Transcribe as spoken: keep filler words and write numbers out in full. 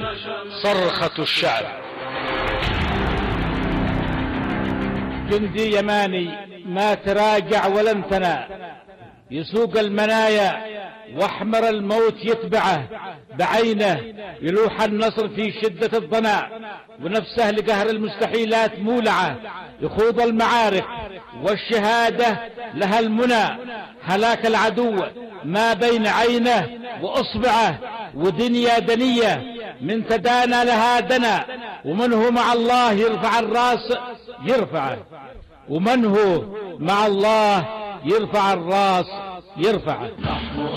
صرخة الشعب. جندي يماني ما تراجع ولن ثنى، يسوق المنايا واحمر الموت يتبعه بعينه، يلوح النصر في شدة الضناء ونفسه لقهر المستحيلات مولعة، يخوض المعارك والشهادة لها المنى، هلاك العدو ما بين عينه وأصبعه، ودنيا دنية من تدانى لها دنا، ومن هو مع الله يرفع الراس يرفعه، ومن هو مع الله يرفع الراس يرفعه.